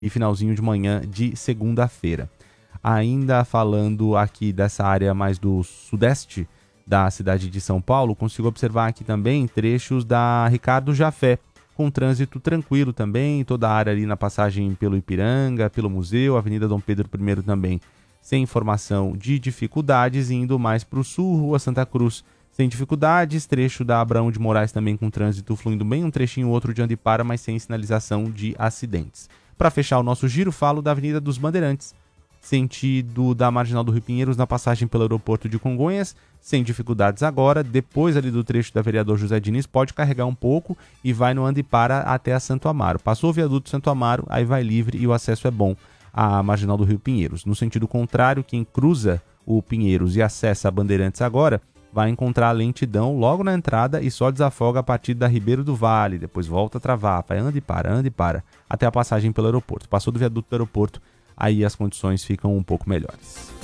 e finalzinho de manhã de segunda-feira. Ainda falando aqui dessa área mais do sudeste da cidade de São Paulo, consigo observar aqui também trechos da Ricardo Jafé, com trânsito tranquilo também, toda a área ali na passagem pelo Ipiranga, pelo Museu, Avenida Dom Pedro I também, sem informação de dificuldades, indo mais para o sul, Rua Santa Cruz, sem dificuldades, trecho da Abraão de Moraes também com trânsito fluindo bem, um trechinho outro de onde para, mas sem sinalização de acidentes. Para fechar o nosso giro, falo da Avenida dos Bandeirantes, sentido da Marginal do Rio Pinheiros na passagem pelo aeroporto de Congonhas, sem dificuldades agora, depois ali do trecho da Vereador José Diniz, pode carregar um pouco e vai no anda e para até a Santo Amaro. Passou o viaduto Santo Amaro, aí vai livre e o acesso é bom à Marginal do Rio Pinheiros. No sentido contrário, quem cruza o Pinheiros e acessa a Bandeirantes agora, vai encontrar lentidão logo na entrada e só desafoga a partir da Ribeiro do Vale, depois volta a travar, vai anda e para, até a passagem pelo aeroporto. Passou do viaduto do aeroporto, aí as condições ficam um pouco melhores.